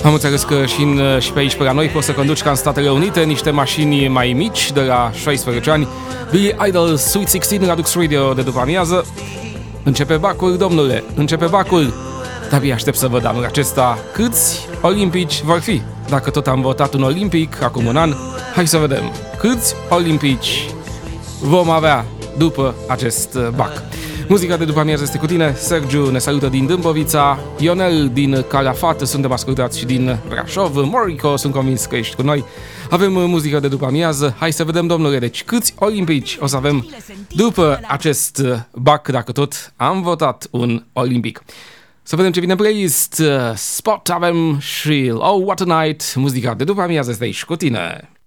Am înțeles că și pe aici, pe la noi, poți să conduci ca în Statele Unite niște mașini mai mici, de la 16 ani. Billy Idol, Sweet 16 la Dux Radio de după amiază. Începe bacul, domnule, începe bacul. De-abia aștept să văd anul acesta câți olimpici vor fi. Dacă tot am votat un olimpic acum un an, hai să vedem câți olimpici vom avea după acest bac. Muzica de după amiază este cu tine. Sergiu ne salută din Dâmbovița, Ionel din Calafat, suntem ascultați și din Brașov, Morico, sunt convins că ești cu noi. Avem muzica de după amiază. Hai să vedem, domnule, deci câți olimpici o să avem după acest bac, dacă tot am votat un olimpic. Să vedem ce vine în playlist. Spot avem și Oh What a Night. Muzica de după amiază este aici cu tine.